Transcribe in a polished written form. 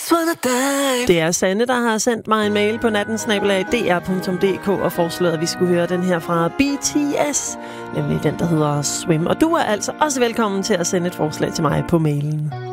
Det er Sanne, der har sendt mig en mail på nattensnabelag.dr.dk og foreslået, at vi skulle høre den her fra BTS, nemlig den, der hedder Swim. Og du er altså også velkommen til at sende et forslag til mig på mailen.